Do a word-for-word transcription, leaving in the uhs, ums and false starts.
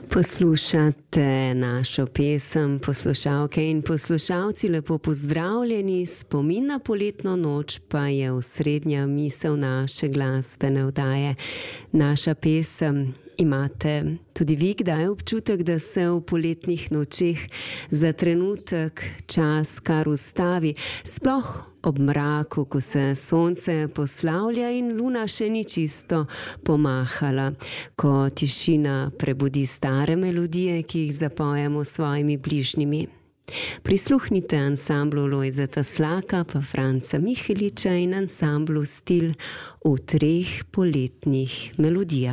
Poslušate našo pesem, poslušalke in poslušalci, lepo pozdravljeni. Spomin na poletno noč pa je osrednja misel naše glasbene oddaje. Naša pesem. Imate tudi vi kdaj občutek, da se v poletnih nočeh za trenutek čas kar ustavi, sploh ob mraku, ko se sonce poslavlja in luna še ni čisto pomahala, ko tišina prebudi stare melodije, ki jih zapojemo s svojimi bližnjimi. Prisluhnite ansamblu Lojzeta Slaka pa Franca Miheliča in ansamblu Stil v treh poletnih melodijah.